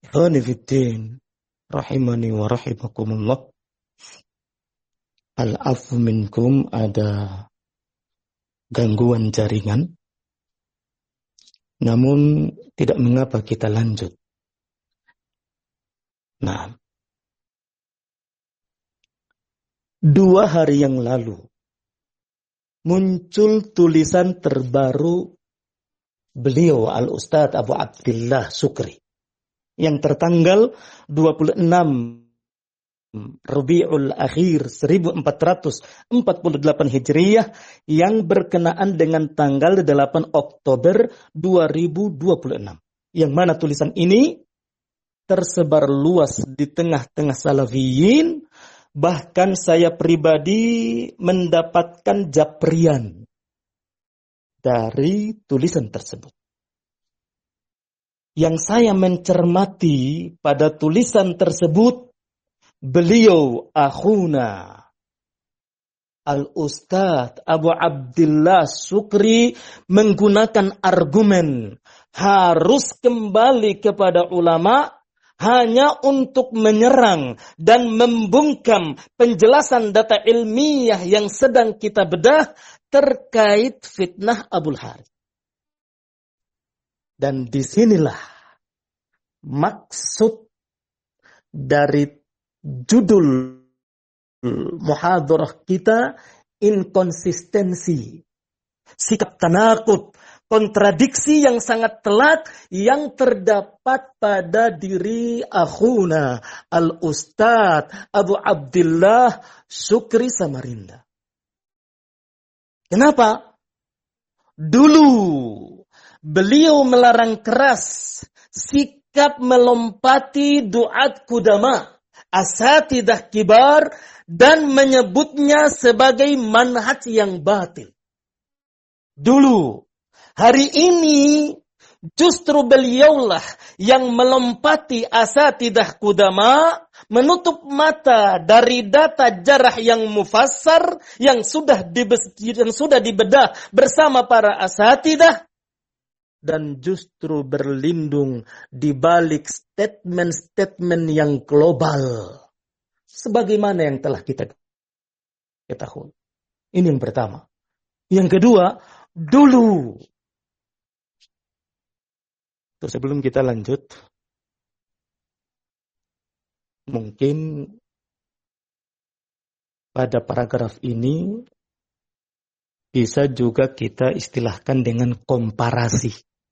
Ikhwani fiddin, rahimani wa rahimakumullah. Al-afu minkum, ada gangguan jaringan. Namun tidak mengapa kita lanjut. Nah, 2 hari yang lalu muncul tulisan terbaru beliau Al-Ustadz Abu Abdillah Sukri yang tertanggal 26 Rabiul Akhir 1448 Hijriyah yang berkenaan dengan tanggal 8 Oktober 2026. Yang mana tulisan ini tersebar luas di tengah-tengah salafiyin, bahkan saya pribadi mendapatkan japrian dari tulisan tersebut. Yang saya mencermati pada tulisan tersebut, beliau akhuna Al-Ustadz Abu Abdillah Sukri menggunakan argumen harus kembali kepada ulama hanya untuk menyerang dan membungkam penjelasan data ilmiah yang sedang kita bedah terkait fitnah Abul Harith. Dan disinilah maksud dari judul muhadarah kita, inkonsistensi, sikap tanakut, kontradiksi yang sangat telat yang terdapat pada diri akhuna Al-Ustadz Abu Abdillah Sukri Samarinda. Kenapa? Dulu beliau melarang keras sikap melompati duat kudama, asatidah kibar, dan menyebutnya sebagai manhaj yang batil. Dulu. Hari ini justru beliaulah yang melompati asatidah kudama, menutup mata dari data jarah yang mufassar yang sudah dibedah bersama para asatidah, dan justru berlindung di balik statement-statement yang global sebagaimana yang telah kita ketahui. Ini yang pertama. Yang kedua, dulu. Terus sebelum kita lanjut, mungkin pada paragraf ini bisa juga kita istilahkan dengan komparasi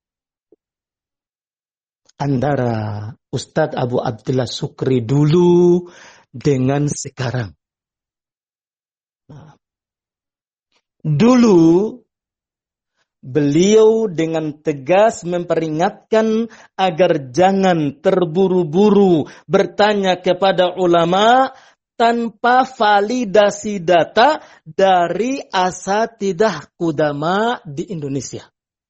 antara Ustadz Abu Abdillah Sukri dulu dengan sekarang. Nah, dulu beliau dengan tegas memperingatkan agar jangan terburu-buru bertanya kepada ulama tanpa validasi data dari asatidah kudama di Indonesia.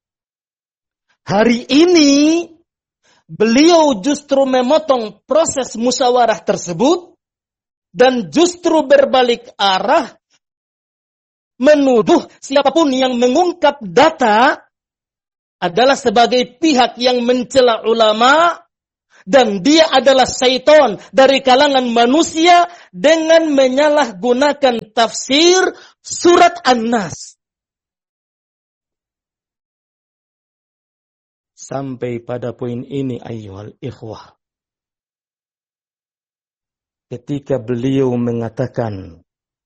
Hari ini beliau justru memotong proses musyawarah tersebut dan justru berbalik arah menuduh siapapun yang mengungkap data adalah sebagai pihak yang mencela ulama dan dia adalah syaitan dari kalangan manusia dengan menyalahgunakan tafsir surat An-Nas. Sampai pada poin ini ayyuhal ikhwah, ketika beliau mengatakan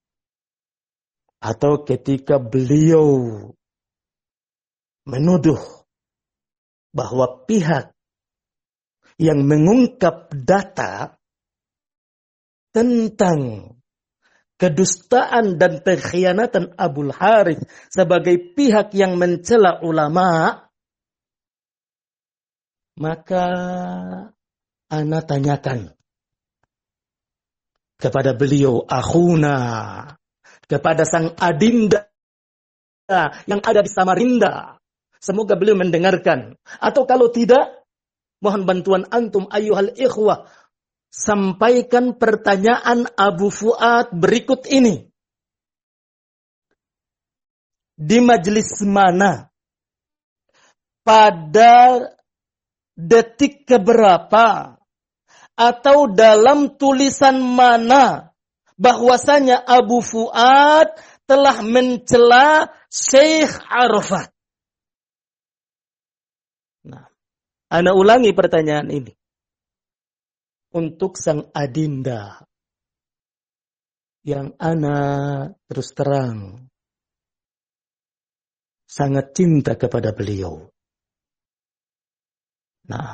atau ketika beliau menuduh bahwa pihak yang mengungkap data tentang kedustaan dan pengkhianatan Abul Harith sebagai pihak yang mencela ulama, maka ana tanyakan kepada beliau akhuna, kepada sang adinda yang ada di Samarinda. Semoga beliau mendengarkan. Atau kalau tidak, mohon bantuan antum ayyuhal ikhwah, sampaikan pertanyaan Abu Fuad berikut ini. Di majelis mana, pada detik keberapa, atau dalam tulisan mana bahwasanya Abu Fuad telah mencela Syekh Arafat? Nah, ana ulangi pertanyaan ini. Untuk sang adinda yang ana terus terang sangat cinta kepada beliau. Nah,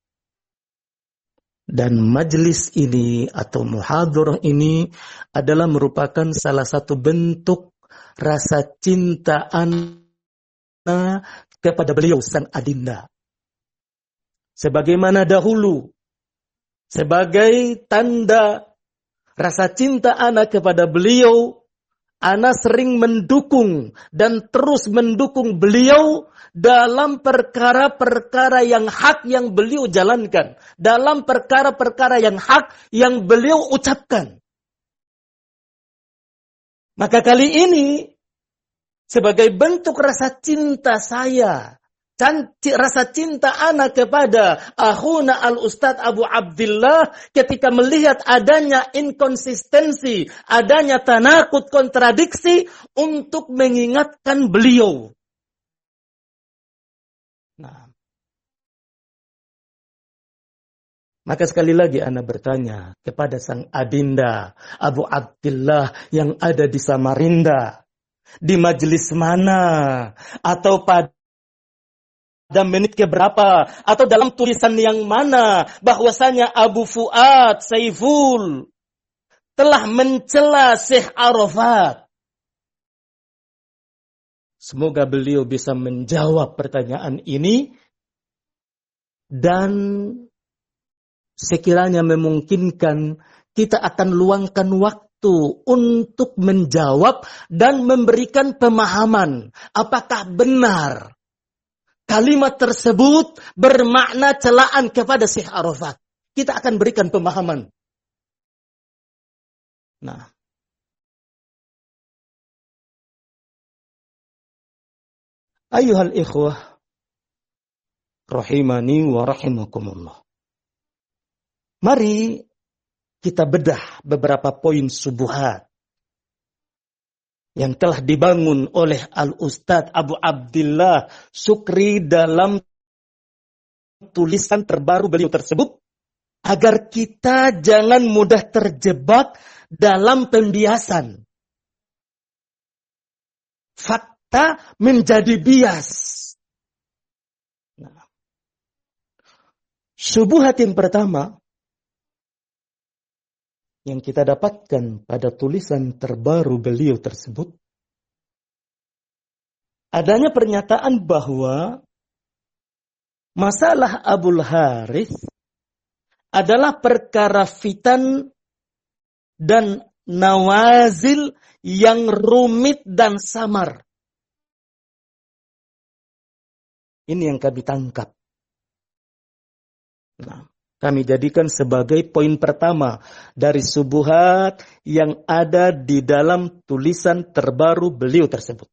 dan majelis ini atau muhadharah ini adalah merupakan salah satu bentuk rasa cinta ana kepada beliau sang adinda. Sebagaimana dahulu, sebagai tanda rasa cinta ana kepada beliau, ana sering mendukung dan terus mendukung beliau dalam perkara-perkara yang hak yang beliau jalankan, dalam perkara-perkara yang hak yang beliau ucapkan. Maka kali ini, sebagai bentuk rasa cinta saya, rasa cinta ana kepada akhuna al-Ustadz Abu Abdillah, ketika melihat adanya inkonsistensi, adanya tanakut, kontradiksi, untuk mengingatkan beliau. Nah, maka sekali lagi ana bertanya kepada sang adinda Abu Abdillah yang ada di Samarinda, di majelis mana atau pada menit keberapa atau dalam tulisan yang mana bahwasanya Abu Fuad Saiful telah mencela Syekh Arafat? Semoga beliau bisa menjawab pertanyaan ini, dan sekiranya memungkinkan kita akan luangkan waktu untuk menjawab dan memberikan pemahaman apakah benar kalimat tersebut bermakna celaan kepada Syekh Arafat. Kita akan berikan pemahaman. Nah, ayuhal ikhwah rahimani wa rahimakumullah. Mari kita bedah beberapa poin subuhat yang telah dibangun oleh Al-Ustadz Abu Abdillah Sukri dalam tulisan terbaru beliau tersebut, agar kita jangan mudah terjebak dalam pembiasan. Fakta menjadi bias. Nah, subuhat yang pertama yang kita dapatkan pada tulisan terbaru beliau tersebut, adanya pernyataan bahwa masalah Abul Harith adalah perkara fitan dan nawazil yang rumit dan samar. Ini yang kami tangkap. Nah, kami jadikan sebagai poin pertama dari subuhat yang ada di dalam tulisan terbaru beliau tersebut.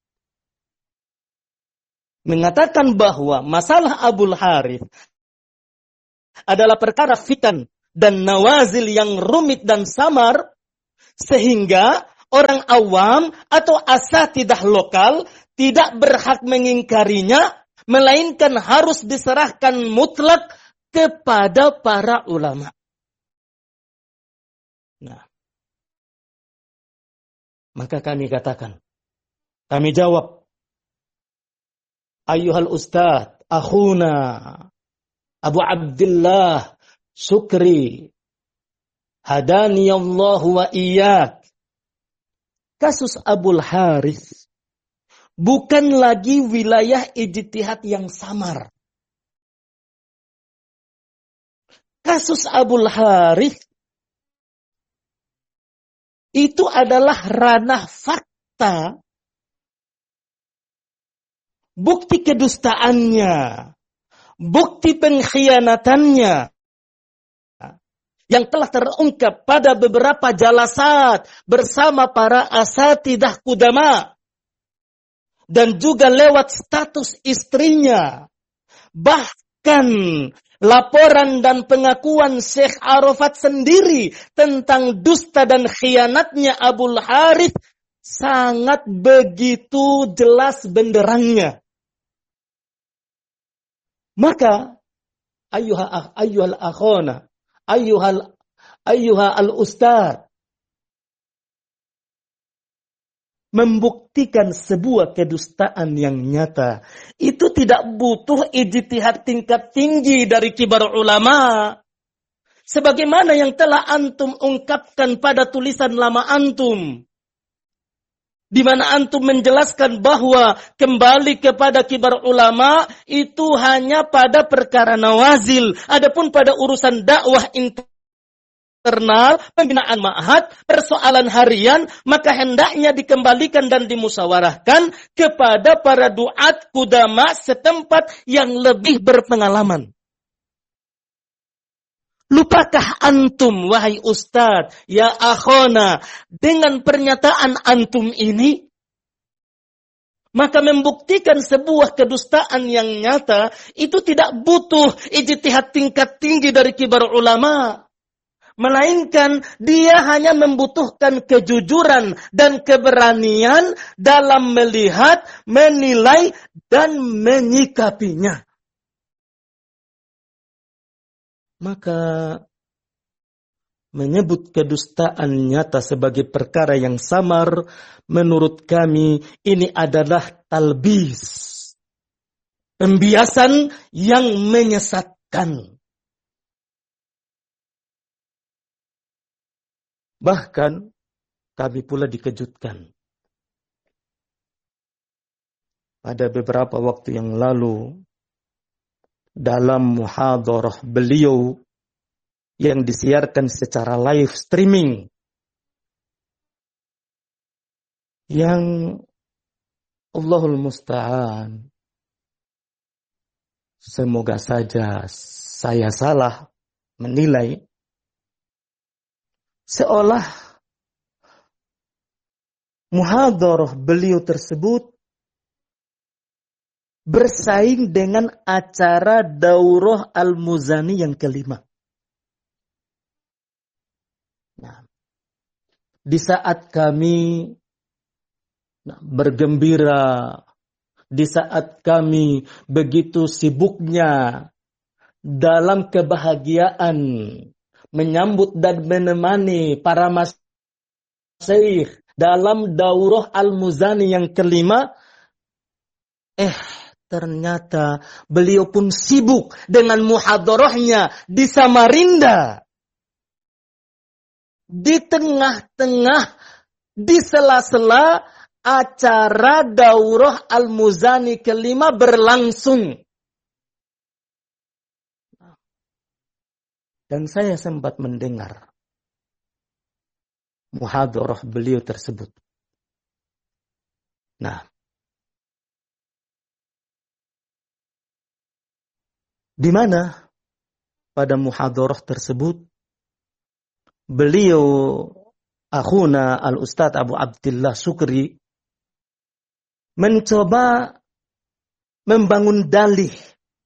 Mengatakan bahwa masalah Abul Harith adalah perkara fitan dan nawazil yang rumit dan samar, sehingga orang awam atau asatidah lokal tidak berhak mengingkarinya, melainkan harus diserahkan mutlak kepada para ulama. Nah, maka kami katakan, kami jawab, ayuhal ustadz, akhuna Abu Abdillah Sukri, hadaniyallahu wa iyyak. Kasus Abul Harith bukan lagi wilayah ijtihad yang samar. Kasus Abul Harith itu adalah ranah fakta, bukti kedustaannya, bukti pengkhianatannya yang telah terungkap pada beberapa jalasat bersama para asatidah kudama dan juga lewat status istrinya. Bahkan laporan dan pengakuan Syekh Arafat sendiri tentang dusta dan khianatnya Abul Harith sangat begitu jelas benderangnya. Maka ayyuhal akhona, ayyuhal ustad, membuktikan sebuah kedustaan yang nyata itu tidak butuh ijtihad tingkat tinggi dari kibar ulama. Sebagaimana yang telah antum ungkapkan pada tulisan lama antum, di mana antum menjelaskan bahwa kembali kepada kibar ulama itu hanya pada perkara nawazil. Adapun pada urusan dakwah internal, pembinaan ma'had, persoalan harian, maka hendaknya dikembalikan dan dimusyawarahkan kepada para duat kudama setempat yang lebih berpengalaman. Lupakah antum, wahai ustadz, ya akhona, dengan pernyataan antum ini? Maka membuktikan sebuah kedustaan yang nyata, itu tidak butuh ijtihad tingkat tinggi dari kibar ulama. Melainkan dia hanya membutuhkan kejujuran dan keberanian dalam melihat, menilai, dan menyikapinya. Maka menyebut kedustaan nyata sebagai perkara yang samar, menurut kami ini adalah talbis, pembiasan yang menyesatkan. Bahkan kami pula dikejutkan. Pada beberapa waktu yang lalu, dalam muhadharah beliau yang disiarkan secara live streaming, yang Allahul Musta'an, semoga saja saya salah menilai, seolah muhadharah beliau tersebut bersaing dengan acara Daurah Al-Muzani yang kelima. Nah, di saat kami bergembira, di saat kami begitu sibuknya dalam kebahagiaan menyambut dan menemani para masyayikh dalam Daurah Al-Muzani yang kelima, ternyata beliau pun sibuk dengan muhadharahnya di Samarinda. Di tengah-tengah, di sela-sela acara Daurah Al-Muzani kelima berlangsung. Dan saya sempat mendengar muhadharah beliau tersebut. Nah, di mana pada muhadharah tersebut beliau akhuna al-Ustadz Abu Abdillah Sukri mencoba membangun dalih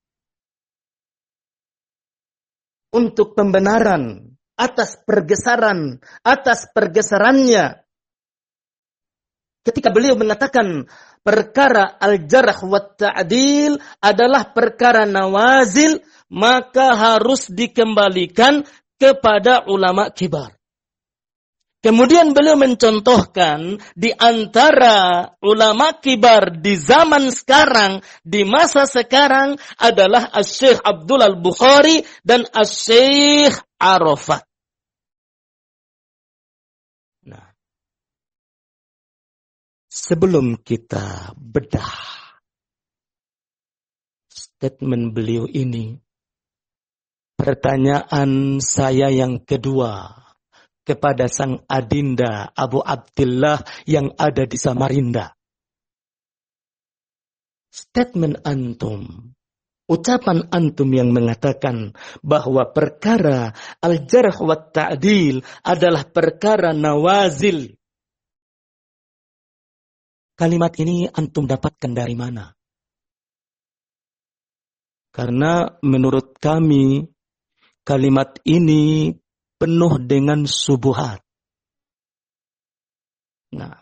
untuk pembenaran atas pergeserannya ketika beliau mengatakan perkara al-jarh wa ta'dil adalah perkara nawazil, maka harus dikembalikan kepada ulama kibar. Kemudian beliau mencontohkan di antara ulama kibar di zaman sekarang, di masa sekarang adalah Asy-Syaikh Abdul Al-Bukhari dan Asy-Syaikh Arafat. Nah, sebelum kita bedah statement beliau ini, pertanyaan saya yang kedua kepada sang adinda Abu Abdillah yang ada di Samarinda. Statement antum, ucapan antum yang mengatakan bahwa perkara al-jarh wa ta'dil adalah perkara nawazil. Kalimat ini antum dapatkan dari mana? Karena menurut kami kalimat ini penuh dengan subuhat. Nah,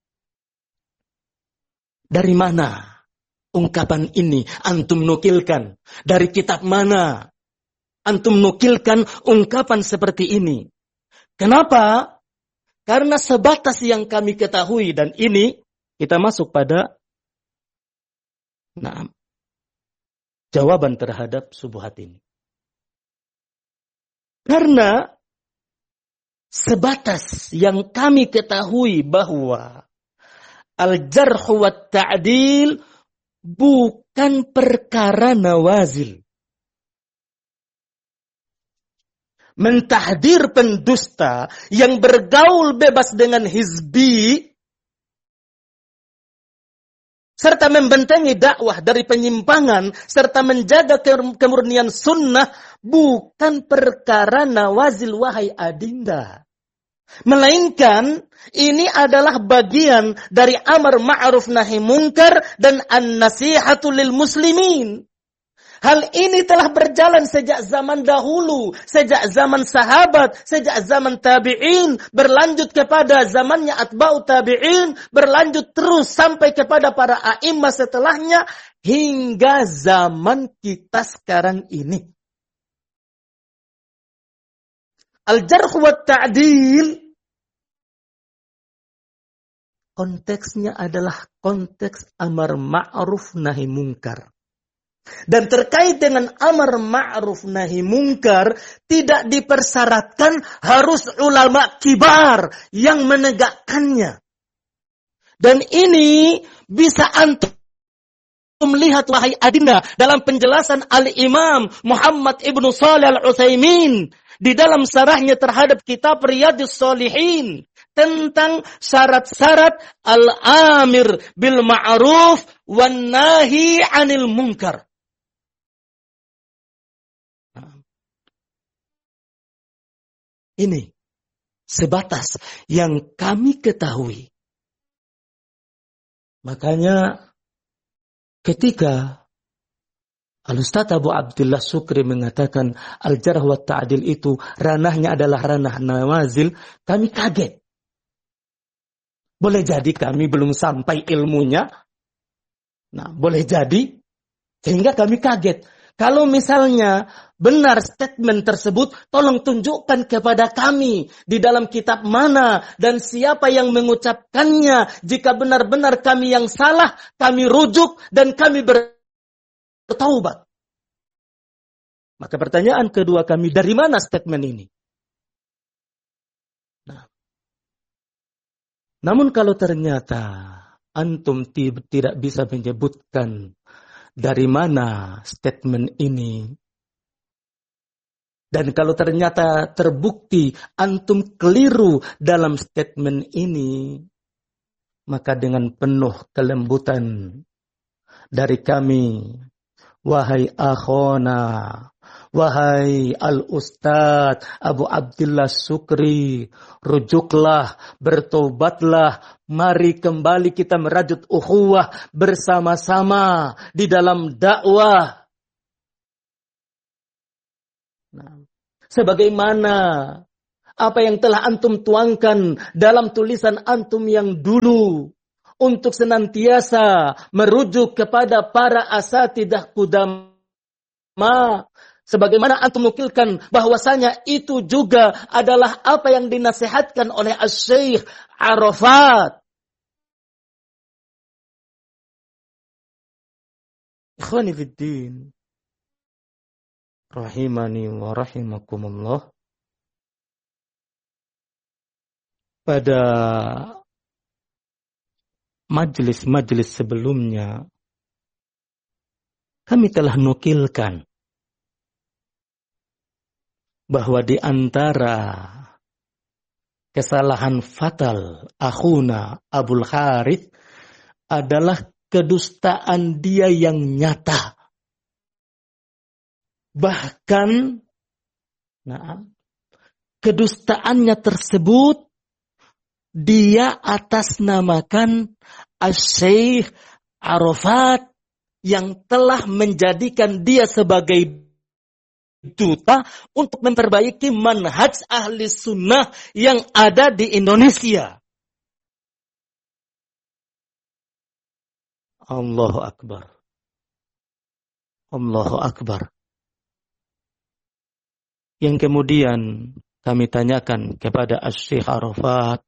dari mana ungkapan ini antum nukilkan? Dari kitab mana antum nukilkan ungkapan seperti ini? Kenapa? Karena sebatas yang kami ketahui, dan ini kita masuk pada jawaban terhadap subuhat ini. Karena sebatas yang kami ketahui bahwa al-jarh wa ta'dil bukan perkara nawazil. Mentahdir pendusta yang bergaul bebas dengan hizbi serta membentengi dakwah dari penyimpangan serta menjaga kemurnian sunnah bukan perkara nawazil wahai adinda. Melainkan ini adalah bagian dari amar ma'ruf nahi munkar dan an-nasihatu lil muslimin. Hal ini telah berjalan sejak zaman dahulu, sejak zaman sahabat, sejak zaman tabi'in, berlanjut kepada zamannya atba'u tabi'in, berlanjut terus sampai kepada para a'immah setelahnya, hingga zaman kita sekarang ini. Al-jarh wa ta'dil konteksnya adalah konteks amar ma'ruf nahi munkar. Dan terkait dengan amar ma'ruf nahi munkar, tidak dipersyaratkan harus ulama kibar yang menegakkannya. Dan ini bisa antum melihat wahai adinda dalam penjelasan Al-Imam Muhammad ibnu Shalih Al-Utsaimin di dalam sarahnya terhadap kitab Riyadhus Shalihin tentang syarat-syarat al-amir bil ma'ruf wan nahi 'anil munkar. Ini sebatas yang kami ketahui. Makanya ketika Al-Ustaz Abu Abdullah Sukri mengatakan al-jarh wa ta'dil itu ranahnya adalah ranah nawazil, kami kaget. Boleh jadi kami belum sampai ilmunya. Boleh jadi sehingga kami kaget. Kalau misalnya benar statement tersebut, tolong tunjukkan kepada kami di dalam kitab mana dan siapa yang mengucapkannya. Jika benar-benar kami yang salah, kami rujuk dan kami bertaubat. Maka pertanyaan kedua kami, dari mana statement ini? Namun kalau ternyata antum tidak bisa menyebutkan dari mana statement ini, dan kalau ternyata terbukti antum keliru dalam statement ini, maka dengan penuh kelembutan dari kami, wahai akhona, wahai al-Ustaz Abu Abdullah Sukri, rujuklah, bertobatlah, mari kembali kita merajut ukhuwah bersama-sama di dalam dakwah. Sebagaimana apa yang telah antum tuangkan dalam tulisan antum yang dulu, untuk senantiasa merujuk kepada para asatidah qudama. Sebagaimana antum nukilkan bahwasanya itu juga adalah apa yang dinasihatkan oleh Asy-Syaikh Arafat. Ikhwani fiddin, rahimani wa rahimakumullah. Pada majelis-majelis sebelumnya, kami telah nukilkan bahwa di antara kesalahan fatal akhuna Abul Harith adalah kedustaan dia yang nyata. Bahkan kedustaannya tersebut dia atasnamakan Asy-Syaikh Arafat yang telah menjadikan dia sebagai duta untuk memperbaiki manhaj ahli sunnah yang ada di Indonesia. Allahu Akbar. Allahu Akbar. Yang kemudian kami tanyakan kepada Asy-Syaikh Arafat,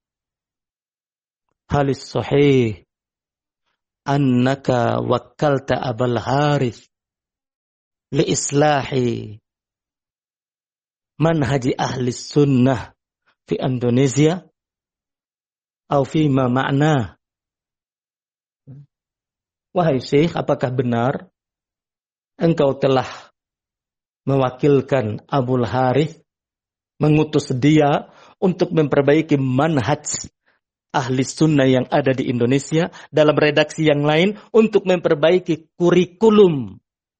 halis sahih annaka wakkalta Abul Harith li islahi manhaji ahli sunnah fi Indonesia atau fi ma ma'na. Wahai Syekh, apakah benar engkau telah mewakilkan Abul Harith, mengutus dia untuk memperbaiki manhaj ahli sunnah yang ada di Indonesia dalam redaksi yang lain untuk memperbaiki kurikulum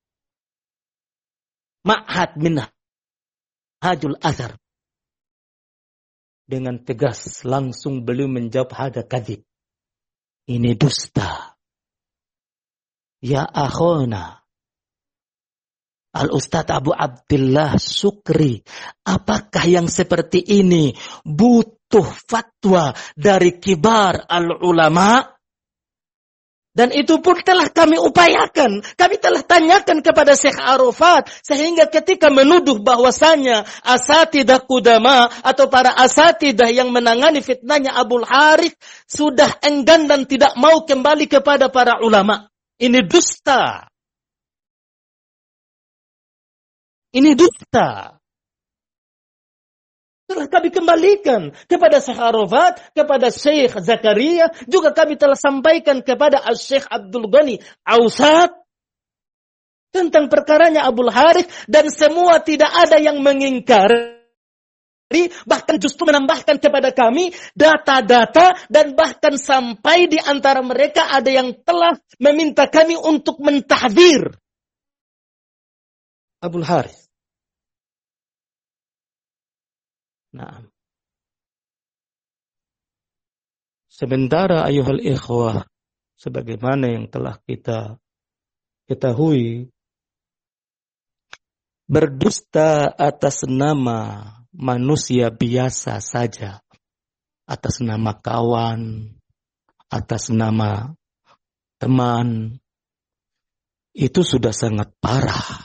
Ma'had Minhajul Athar? Dengan tegas langsung beliau menjawab, hada kadzib. Ini dusta. Ya akhona Al-Ustadz Abu Abdillah Sukri, apakah yang seperti ini butuh fatwa dari kibar al-ulama? Dan itu pun telah kami upayakan. Kami telah tanyakan kepada Syekh Arafat. Sehingga ketika menuduh bahwasanya asatidah kudama atau para asatidah yang menangani fitnahnya Abul Harith sudah enggan dan tidak mau kembali kepada para ulama. Ini dusta. Ini dusta. Telah kami kembalikan kepada Syekh Arafat, kepada Syekh Zakaria, juga kami telah sampaikan kepada Syekh Abdul Ghani Ausat tentang perkaranya Abul Harith, dan semua tidak ada yang mengingkari, bahkan justru menambahkan kepada kami data-data, dan bahkan sampai di antara mereka ada yang telah meminta kami untuk mentahdzir Abul Harith. Nah, sementara ayuhal ikhwah, sebagaimana yang telah kita ketahui, berdusta atas nama manusia biasa saja, atas nama kawan, atas nama teman, itu sudah sangat parah.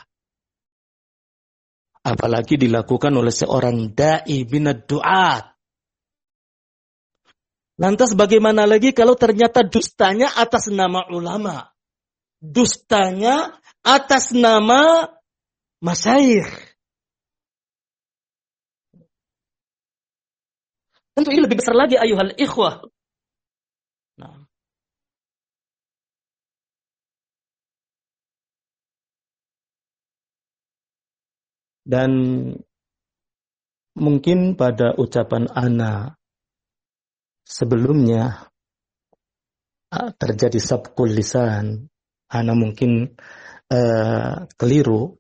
Apalagi dilakukan oleh seorang da'i binad du'at. Lantas bagaimana lagi kalau ternyata dustanya atas nama ulama, dustanya atas nama masyayikh? Tentu ini lebih besar lagi ayuhal ikhwah. Nah. Dan mungkin pada ucapan ana sebelumnya terjadi sabqul lisan, ana mungkin keliru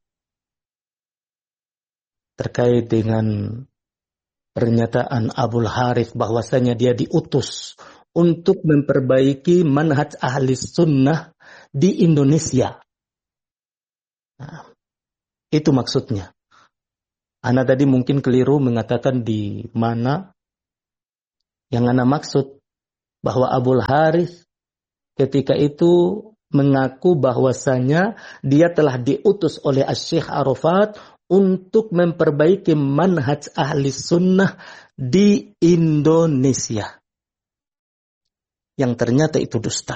terkait dengan pernyataan Abul Harith bahwasanya dia diutus untuk memperbaiki manhaj ahli sunnah di Indonesia. Nah, itu maksudnya. Ana tadi mungkin keliru mengatakan di mana yang ana maksud, bahwa Abul Harith ketika itu mengaku bahwasanya dia telah diutus oleh Asy-Syaikh Arafat untuk memperbaiki manhaj ahli sunnah di Indonesia. Yang ternyata itu dusta.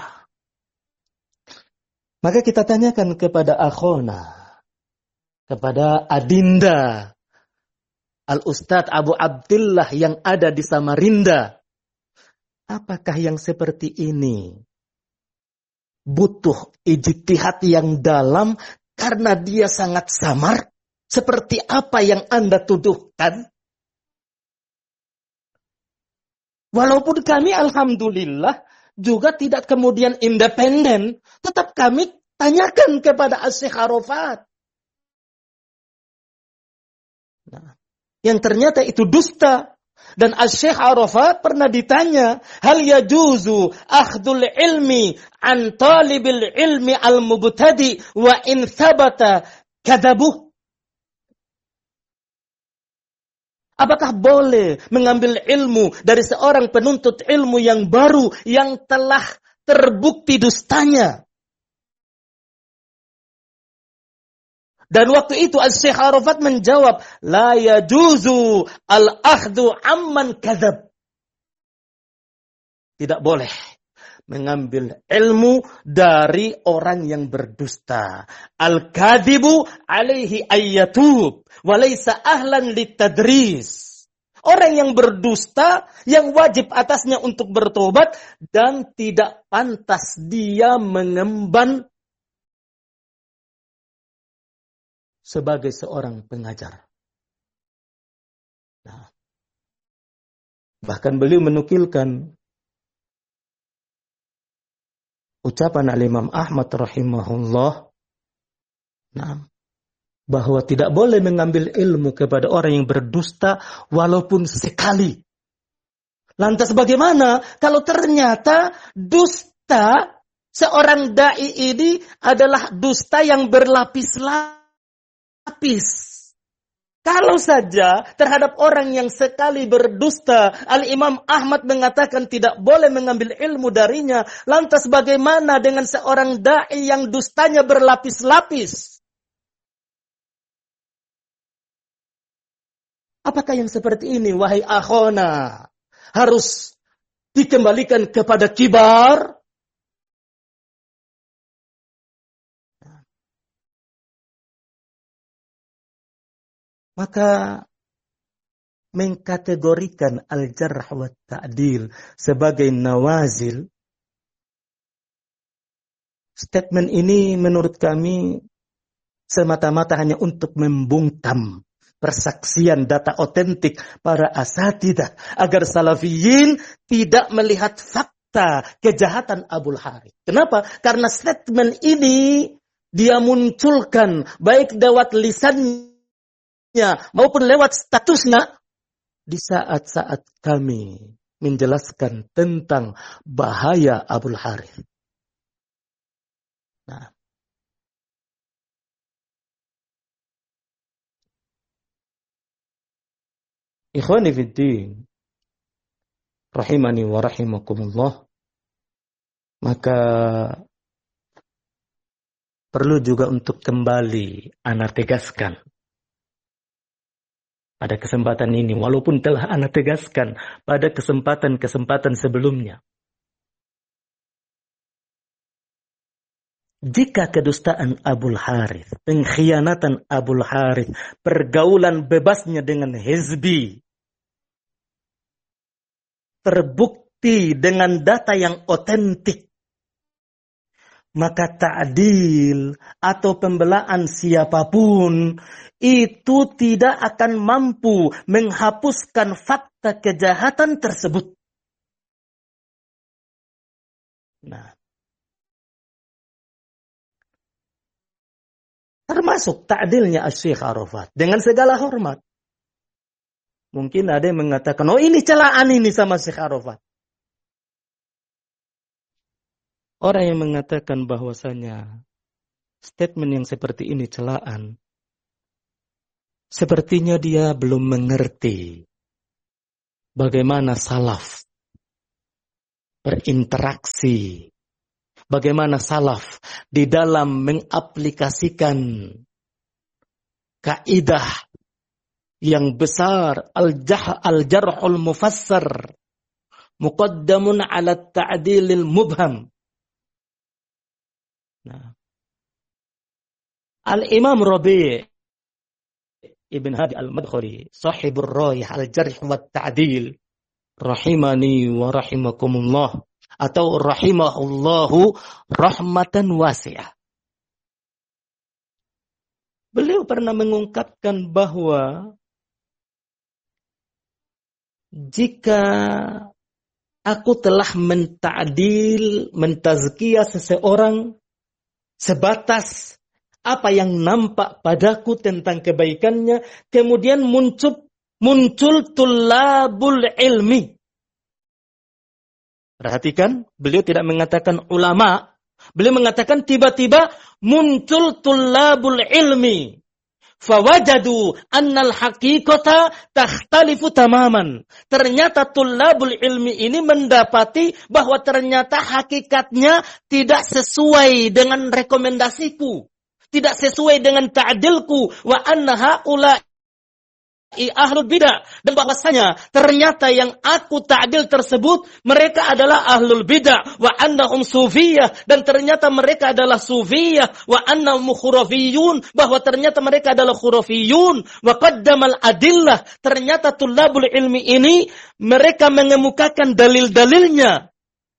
Maka kita tanyakan kepada akhona, kepada adinda Al-Ustadz Abu Abdillah yang ada di Samarinda, apakah yang seperti ini butuh ijtihad yang dalam karena dia sangat samar seperti apa yang Anda tuduhkan? Walaupun kami alhamdulillah juga tidak kemudian independen, tetap kami tanyakan kepada Asy-Syaikh Arafat. Nah, yang ternyata itu dusta, Dan Asy-Syaikh Arafat pernah ditanya, hal yajuzu akhdul ilmi an talibil ilmi al-mubtadi wa in thabata kadzabuh? Apakah boleh mengambil ilmu dari seorang penuntut ilmu yang baru yang telah terbukti dustanya? Dan waktu itu Asy-Syaikh Arafat menjawab, la yajuzu al-akhdhu amman kadzab. Tidak boleh mengambil ilmu dari orang yang berdusta. Al-kadzibu alaihi ayyatub wa laysa ahlan litadris. Orang yang berdusta yang wajib atasnya untuk bertobat dan tidak pantas dia mengemban sebagai seorang pengajar. Nah, bahkan beliau menukilkan ucapan Al-Imam Ahmad rahimahullah, nah, bahwa tidak boleh mengambil ilmu kepada orang yang berdusta walaupun sekali. Lantas bagaimana kalau ternyata dusta seorang dai ini adalah dusta yang berlapis-lapis? Kalau saja terhadap orang yang sekali berdusta, Al-Imam Ahmad mengatakan tidak boleh mengambil ilmu darinya. Lantas bagaimana dengan seorang da'i yang dustanya berlapis-lapis? Apakah yang seperti ini, wahai akhona, harus dikembalikan kepada kibar? Maka mengkategorikan al-jarh wa ta'dil sebagai nawazil, statement ini menurut kami semata-mata hanya untuk membungkam persaksian data otentik para asatidah agar salafiyin tidak melihat fakta kejahatan Abul Harith. Kenapa? Karena statement ini dia munculkan baik lewat lisannya maupun lewat statusnya di saat-saat kami menjelaskan tentang bahaya Abul Harith. Nah, ikhwani fiddin, rahimani wa rahimakumullah, maka perlu juga untuk kembali ana tegaskan pada kesempatan ini, walaupun telah ana tegaskan pada kesempatan-kesempatan sebelumnya. Jika kedustaan Abul Harith, pengkhianatan Abul Harith, pergaulan bebasnya dengan hizbi, terbukti dengan data yang otentik, maka ta'dil atau pembelaan siapapun itu tidak akan mampu menghapuskan fakta kejahatan tersebut. Nah, termasuk ta'dilnya Asy-Syaikh Arafat dengan segala hormat. Mungkin ada yang mengatakan, oh ini celaan ini sama Syekh Arafat. Orang yang mengatakan bahwasanya statement yang seperti ini celaan, sepertinya dia belum mengerti bagaimana salaf berinteraksi, bagaimana salaf di dalam mengaplikasikan kaidah yang besar al-jarhul mufassar muqaddamun ala ta'dilil mubham. Nah, Al-Imam Rabi' Ibn Hadi Al-Madkhali, sahibur Rayih al-Jarh wa Ta'dil, rahimani wa rahimakumullah, atau rahimahullahu rahmatan wasi'ah. Beliau pernah mengungkapkan bahwa jika aku telah menta'dil, mentazkiyah seseorang sebatas apa yang nampak padaku tentang kebaikannya, kemudian muncul muncul tullabul ilmi. Perhatikan, beliau tidak mengatakan ulama. Beliau mengatakan tiba-tiba muncul tullabul ilmi. Fawajadu annal haqiqata takhtalifu tamaman. Ternyata tullabul ilmi ini mendapati bahwa ternyata hakikatnya tidak sesuai dengan rekomendasiku. Tidak sesuai dengan ta'dilku. Wa anna haula ahlul bidah, dan bahwasanya ternyata yang aku ta'dil tersebut mereka adalah ahlul bidah, wa annahum sufiyah, dan ternyata mereka adalah sufiyah, wa annahum khurafiyun, bahwa ternyata mereka adalah khurafiyun, wa qaddamal adillah, ternyata tullabul ilmi ini mereka mengemukakan dalil-dalilnya,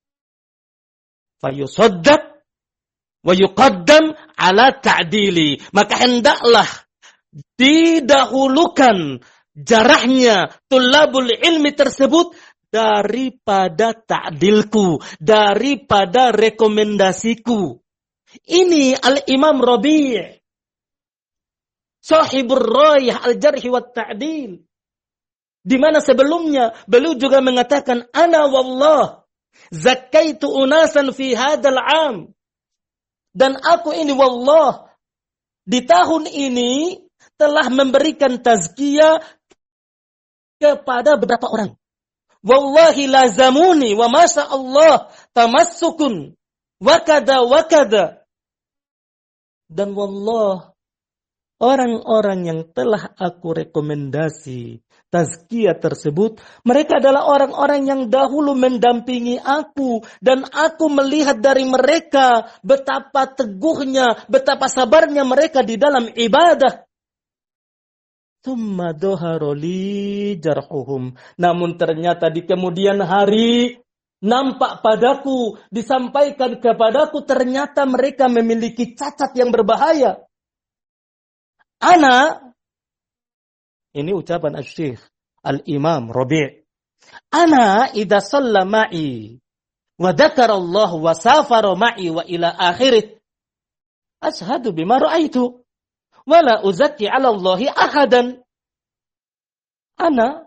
fayusaddaq wa yuqaddam ala ta'dili, maka hendaklah didahulukan jarahnya tullabul ilmi tersebut daripada ta'dilku, daripada rekomendasiku. Ini Al-Imam Rabi' sahibur Rayah Al-Jarh wa Ta'dil. Di mana sebelumnya beliau juga mengatakan ana wallah zakkaitu unasan fi hadzal 'am. Dan aku ini wallah di tahun ini telah memberikan tazkiyah kepada beberapa orang. Wallahi lazamuni wa masya Allah tamassukun wa kada wa kada. Dan wallah, orang-orang yang telah aku rekomendasi tazkiyah tersebut, mereka adalah orang-orang yang dahulu mendampingi aku, dan aku melihat dari mereka betapa teguhnya, betapa sabarnya mereka di dalam ibadah. Tsumma doharoli jarhuhum. Namun ternyata di kemudian hari nampak padaku, disampaikan kepadaku, ternyata mereka memiliki cacat yang berbahaya. Ana, ini ucapan Asy-Syaikh Al-Imam Rabi'. Ana idza shalla ma'i wa dzakara Allah wa safara ma'i wa ila akhirih. Ashhadu bima ra'aitu. Wala uzakki 'ala Allahi ahadan. Ana,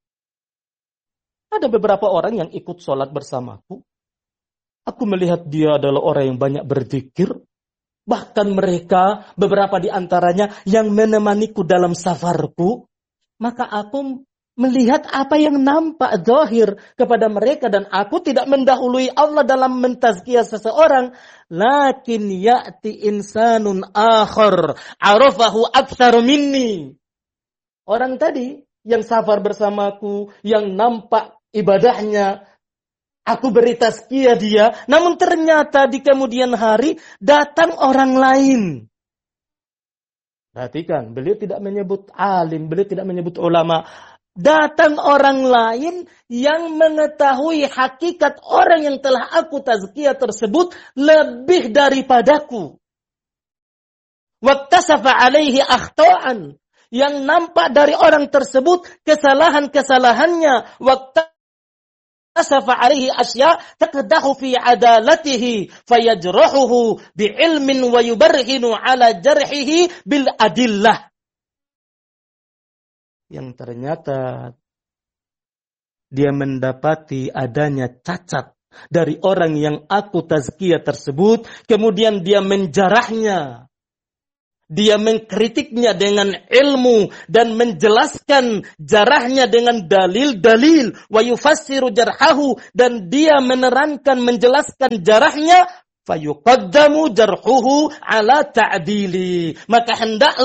ada beberapa orang yang ikut sholat bersamaku. Aku melihat dia adalah orang yang banyak berzikir. Bahkan mereka, beberapa di antaranya yang menemaniku dalam safarku. Maka aku melihat apa yang nampak zahir kepada mereka, dan aku tidak mendahului Allah dalam mentazkiyah seseorang. Lakin ya'ti insanun akhar arafahu aktsar minni. Orang tadi yang safar bersamaku, yang nampak ibadahnya, aku beri tazkiyah dia, namun ternyata di kemudian hari datang orang lain. Perhatikan, beliau tidak menyebut alim, beliau tidak menyebut ulama. Datang orang lain yang mengetahui hakikat orang yang telah aku tazkiyah tersebut lebih daripadaku. Waktasafa alaihi akhta'an, yang nampak dari orang tersebut kesalahan-kesalahannya. Waktasafa alaihi asya taqdahu fi adalatihi fayajrahuhu bi'ilmin wa yubarhinu ala jarhihi bil adillah. Yang ternyata dia mendapati adanya cacat dari orang yang aku tazkiyah tersebut, kemudian dia menjarahnya, dia mengkritiknya dengan ilmu dan menjelaskan jarahnya dengan dalil-dalil, wa yufassiru jarhahu, dan dia menerangkan, menjelaskan jarahnya, fayuqaddamu jarhuhu ala ta'dili, maka hendak